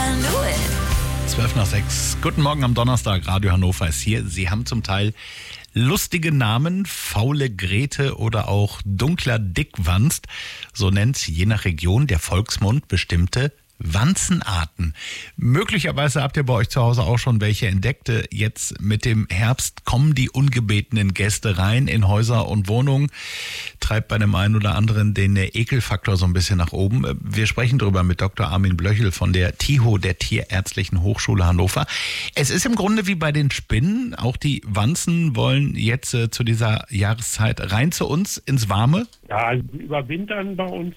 I knew it. 5:12. Guten Morgen am Donnerstag, Radio Hannover ist hier. Sie haben zum Teil lustige Namen, faule Grete oder auch dunkler Dickwanst. So nennt je nach Region der Volksmund bestimmte Wanzenarten. Möglicherweise habt ihr bei euch zu Hause auch schon welche entdeckt. Jetzt mit dem Herbst kommen die ungebetenen Gäste rein in Häuser und Wohnungen. Treibt bei dem einen oder anderen den Ekelfaktor so ein bisschen nach oben. Wir sprechen darüber mit Dr. Armin Blöchel von der TIHO, der Tierärztlichen Hochschule Hannover. Es ist im Grunde wie bei den Spinnen. Auch die Wanzen wollen jetzt zu dieser Jahreszeit rein zu uns ins Warme. Ja, also überwintern bei uns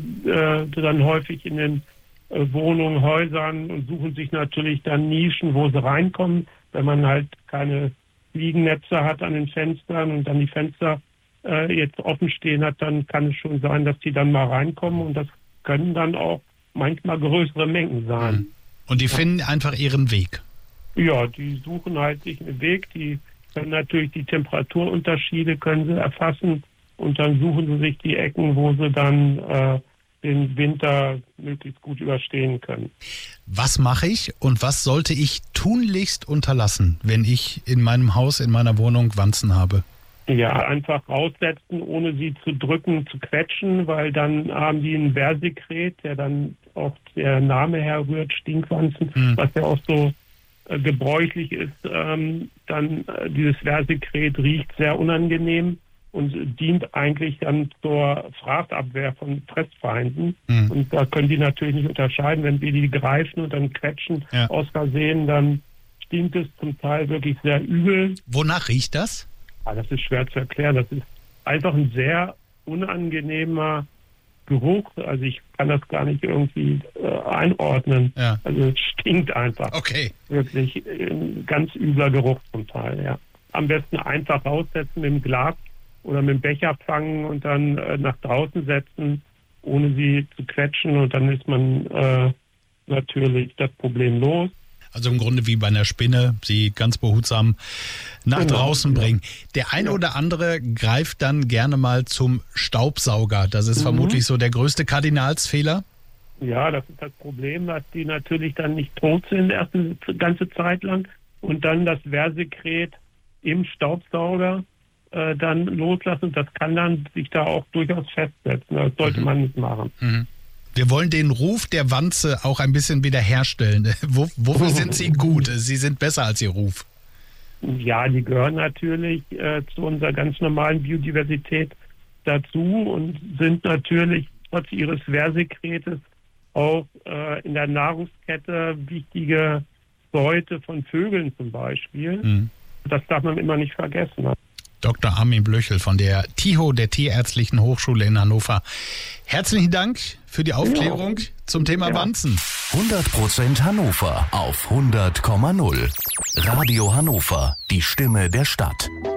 dann häufig in den Wohnungen, Häusern und suchen sich natürlich dann Nischen, wo sie reinkommen. Wenn man halt keine Fliegennetze hat an den Fenstern und dann die Fenster jetzt offen stehen hat, dann kann es schon sein, dass die dann mal reinkommen und das können dann auch manchmal größere Mengen sein. Und die finden einfach ihren Weg? Ja, die suchen halt sich einen Weg, die können natürlich die Temperaturunterschiede können sie erfassen und dann suchen sie sich die Ecken, wo sie dann den Winter möglichst gut überstehen können. Was mache ich und was sollte ich tunlichst unterlassen, wenn ich in meinem Haus, in meiner Wohnung Wanzen habe? Ja, einfach raussetzen, ohne sie zu drücken, zu quetschen, weil dann haben die ein Versekret, der dann auch der Name herrührt, Stinkwanzen, was ja auch so gebräuchlich ist. Dann dieses Versekret riecht sehr unangenehm und dient eigentlich dann zur Fraßabwehr von Fressfeinden. Und da können die natürlich nicht unterscheiden. Wenn wir die greifen und dann quetschen aus Versehen, dann stinkt es zum Teil wirklich sehr übel. Wonach riecht das? Ja, das ist schwer zu erklären. Das ist einfach ein sehr unangenehmer Geruch. Also ich kann das gar nicht irgendwie einordnen. Ja. Also es stinkt einfach. Okay. Wirklich ein ganz übler Geruch zum Teil, ja. Am besten einfach raussetzen mit dem Glas oder mit dem Becher fangen und dann nach draußen setzen, ohne sie zu quetschen. Und dann ist man natürlich das Problem los. Also im Grunde wie bei einer Spinne, sie ganz behutsam nach draußen bringen. Der eine oder andere greift dann gerne mal zum Staubsauger. Das ist vermutlich so der größte Kardinalsfehler. Ja, das ist das Problem, dass die natürlich dann nicht tot sind, erst eine ganze Zeit lang. Und dann das Versekret im Staubsauger dann loslassen. Das kann dann sich da auch durchaus festsetzen. Das sollte man nicht machen. Wir wollen den Ruf der Wanze auch ein bisschen wiederherstellen. Wofür sind sie gut? Sie sind besser als ihr Ruf. Ja, die gehören natürlich zu unserer ganz normalen Biodiversität dazu und sind natürlich trotz ihres Versekretes auch in der Nahrungskette wichtige Beute von Vögeln zum Beispiel. Das darf man immer nicht vergessen. Dr. Armin Blöchel von der TIHO, der Tierärztlichen Hochschule in Hannover. Herzlichen Dank für die Aufklärung zum Thema Wanzen. 100% Hannover auf 100,0. Radio Hannover, die Stimme der Stadt.